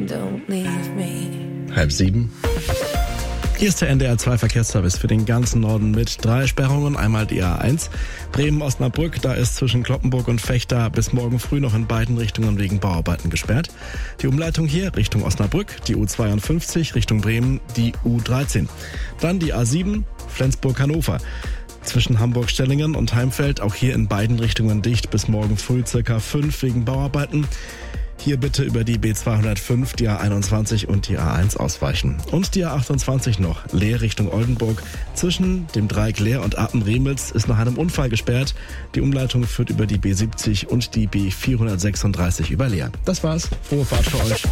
don't leave me. 6:30. Hier ist der NDR2-Verkehrsservice für den ganzen Norden mit 3 Sperrungen. Einmal die A1 Bremen-Osnabrück. Da ist zwischen Cloppenburg und Vechta bis morgen früh noch in beiden Richtungen wegen Bauarbeiten gesperrt. Die Umleitung hier Richtung Osnabrück, die U52 Richtung Bremen, die U13. Dann die A7 Flensburg-Hannover. Zwischen Hamburg-Stellingen und Heimfeld auch hier in beiden Richtungen dicht bis morgen früh circa 5 wegen Bauarbeiten. Hier bitte über die B205, die A21 und die A1 ausweichen. Und die A28 noch, Leer Richtung Oldenburg. Zwischen dem Dreieck Leer und Apen-Remelz ist nach einem Unfall gesperrt. Die Umleitung führt über die B70 und die B436 über Leer. Das war's. Frohe Fahrt für euch.